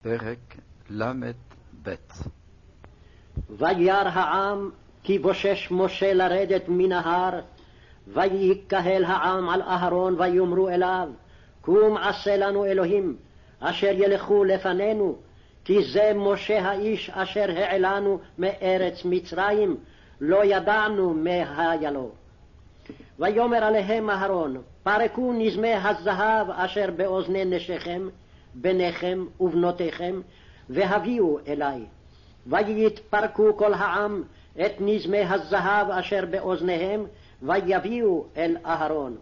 פרק ל"ב. וירא העם כי בושש משה לרדת מן ההר, ויקהל העם על אהרון ויאמרו אליו, קום עשה לנו אלוהים אשר ילכו לפנינו, כי זה משה האיש אשר העלנו מארץ מצרים, לא ידענו מה היה לו. ויאמר עליהם אהרון, פרקו נזמי הזהב אשר באוזני נשיכם, בניכם ובנותיכם, והביאו אלי. ויתפרקו כל העם את נזמי הזהב אשר באוזניהם, ויביאו אל אהרון.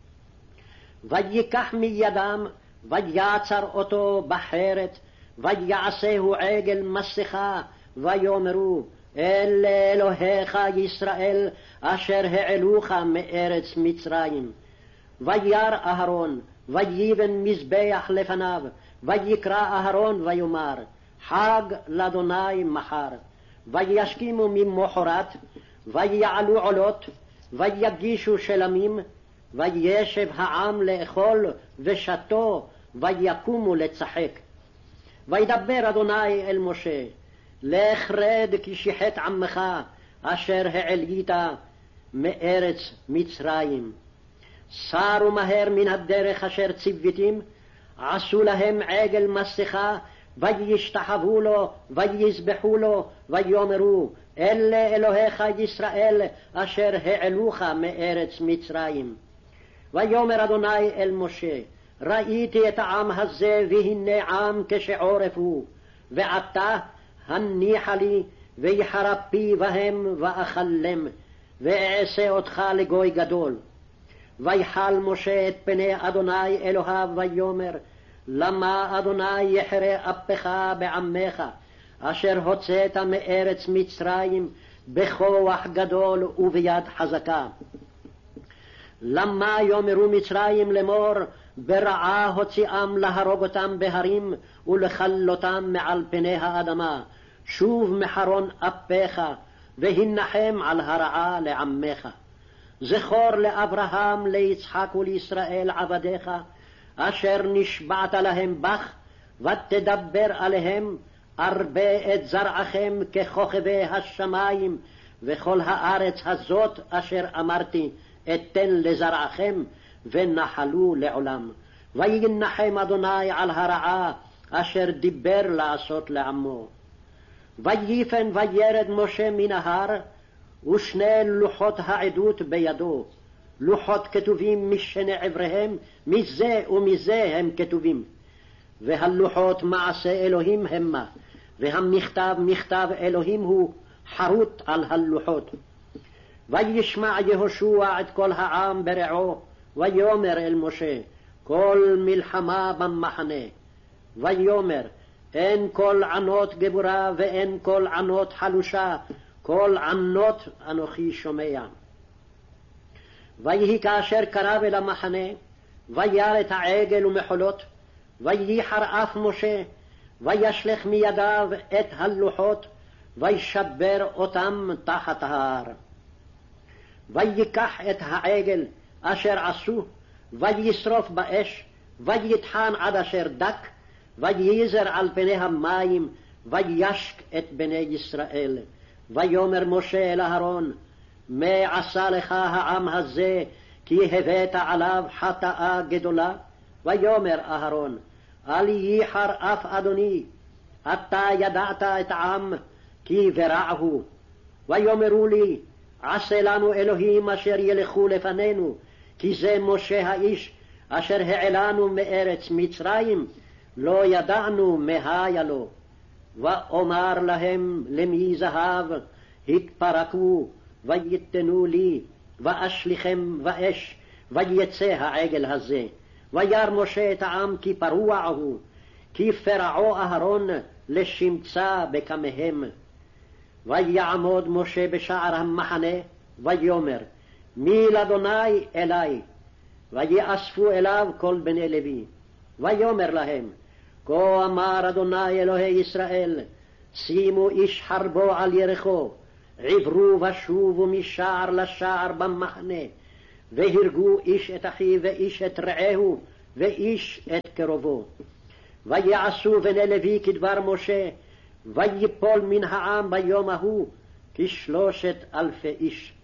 ויקח מידם, ויעצר אותו בחרת, ויעשהו עגל מסכה, ויאמרו, אלה אלוהיך ישראל אשר העלוך מארץ מצרים. וירא אהרון, ויבן מזבח לפניו, ויקרא אהרון ויאמר, חג לאדוני מחר. וישכימו ממחרת, ויעלו עולות, ויגישו שלמים, וישב העם לאכול ושתו, ויקומו לצחק. וידבר אדוני אל משה, לך רד כי שיחת עמך אשר העלית מארץ מצרים. סרו מהר מן הדרך אשר ציוויתים, עשו להם עגל מסכה, וישתחוו לו, ויזבחו לו, ויאמרו, אלה אלוהיך ישראל אשר העלוך מארץ מצרים. ויאמר אדוני אל משה, ראיתי את העם הזה, והנה עם כשעורף הוא, ועתה הניחה לי, ויחרה פי בהם ואכלם, ואעשה אותך לגוי גדול. ויחל משה את פני אדוני אלוהיו, ויאמר, למה אדוני יחרה אפך בעמך, אשר הוצאת מארץ מצרים בכוח גדול וביד חזקה? למה יאמרו מצרים לאמור, ברעה הוציאם להרוג אותם בהרים ולכלותם מעל פני האדמה? שוב מחרון אפיך והנחם על הרעה לעמך. זכור לאברהם, ליצחק ולישראל עבדיך, אשר נשבעת להם בך, ותדבר עליהם, ארבה את זרעכם ככוכבי השמיים, וכל הארץ הזאת אשר אמרתי אתן לזרעכם, ונחלו לעולם. וינחם אדוני על הרעה אשר דיבר לעשות לעמו. ויפן וירד משה מן ההר, ושני לוחות העדות בידו, לוחות כתובים משני עבריהם, מזה ומזה הם כתובים. והלוחות מעשה אלוהים המה, והמכתב מכתב אלוהים הוא, חרוט על הלוחות. וישמע יהושע את כל העם ברעו, ויאמר אל משה, כל מלחמה במחנה. ויאמר, אין כל ענות גבורה ואין כל ענות חלושה, כל ענות אנוכי שומע. ויהי כאשר קרב אל המחנה, וירא את העגל ומחולות, וייחר אף משה, וישלך מידיו את הלוחות, וישבר אותם תחת ההר. ויקח את העגל אשר עשו, וישרוף באש, ויטחן עד אשר דק, וייזר על פני המים, וישק את בני ישראל. ויאמר משה אל אהרון, מה עשה לך העם הזה, כי הבאת עליו חטאה גדולה? ויאמר אהרון, אל ייחר אף אדוני, אתה ידעת את העם, כי ברע הוא. ויאמרו לי, עשה לנו אלוהים אשר ילכו לפנינו, כי זה משה האיש אשר העלנו מארץ מצרים, לא ידענו מה היה לו. ואומר להם, למי זהב, התפרקו ויתנו לי, ואשליכם באש, ויצא העגל הזה. וירא משה את העם כי פרוע הוא, כי פרעו אהרון לשמצה בקמיהם. ויעמוד משה בשער המחנה, ויאמר, מי לאדוני אלי? ויאספו אליו כל בני לוי. ויאמר להם, כה אמר אדוני אלוהי ישראל, שימו איש חרבו על ירחו, עברו ושובו משער לשער במחנה, והרגו איש את אחיו ואיש את רעהו ואיש את קרובו. ויעשו בני לוי כדבר משה, ויפול מן העם ביום ההוא 3,000 איש.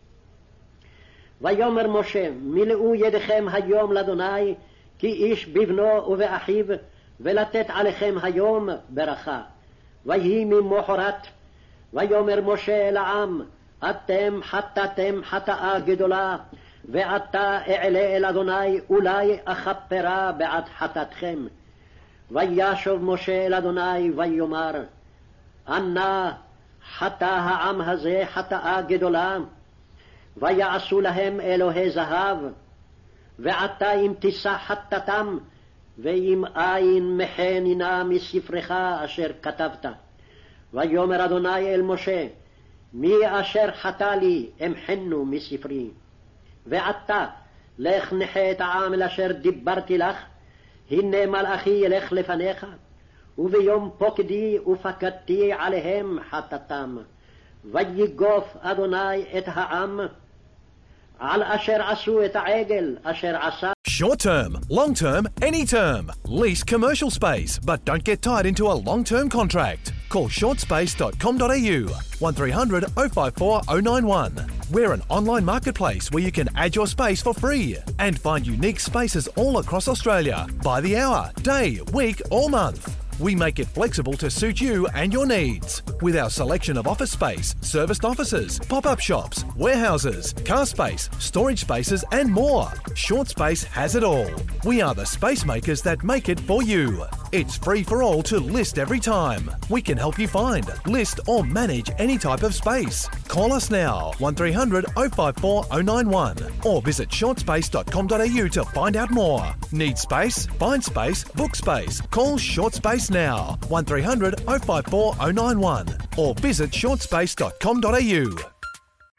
ויאמר משה, מילאו ידיכם היום לאדוני, כי איש בבנו ובאחיו, ולתת עליכם היום ברכה. ויהי ממחרת, ויאמר משה אל העם, אתם חטאתם חטאה גדולה, ועתה אעלה אל אדוני, אולי אכפרה בעד חטאתכם. וישוב משה אל אדוני ויאמר, אנא חטא העם הזה חטאה גדולה, ויעשו להם אלוהי זהב, ועתה אם תישא חטאתם, ואם אין מחני נא מספרך אשר כתבת. ויאמר אדוני אל משה, מי אשר חטא לי אמחנו מספרי. ועתה לך נחה את העם אל אשר דיברתי לך, הנה מלאכי ילך לפניך, וביום פוקדי ופקדתי עליהם חטאתם. ויגוף אדוני את העם על אשר עשו את העגל אשר עשה. Short term, long term, any term. Lease commercial space, but don't get tied into a long-term contract. Call shortspace.com.au 1300 054 091. We're an online marketplace where you can add your space for free and find unique spaces all across Australia by the hour, day, week or month. We make it flexible to suit you and your needs. With our selection of office space, serviced offices, pop-up shops, warehouses, car space, storage spaces and more, Short Space has it all. We are the space makers that make it for you. It's free for all to list every time. We can help you find, list or manage any type of space. Call us now, 1300 054 091 or visit shortspace.com.au to find out more. Need space? Find space, book space. Call Short Space now, 1300 054 091 or visit shortspace.com.au.